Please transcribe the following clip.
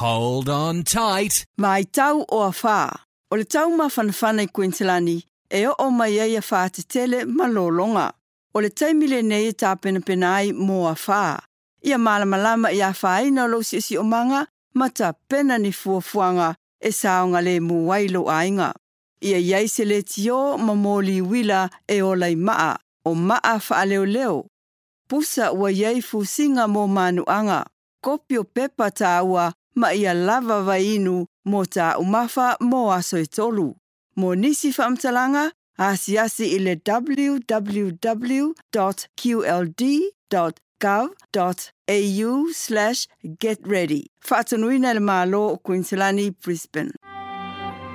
Hold on tight. Mai tau o a whā. O le tau mawhanawhana I Queenslandi, e o mai ai a whā te tele malolonga. O le taimile nei e tāpena penai mō a whā. Ia malamalama I a whāina lo si o manga, ma ta pena ni fuafuanga e saonga le muwailo ainga. Ia iai se le tio mamoli wila e o lai maa, o maa wha leo leo. Pusa ua iai fusinga mō manuanga. Kopio pepa tā ua ma ia lava vainu mō tā umafa mō aso e tolu. Mō nisi whaamtalanga, asiasi I le www.qld.gov.au/getready. Whaatanuina le mālo o Queenslandi, Brisbane.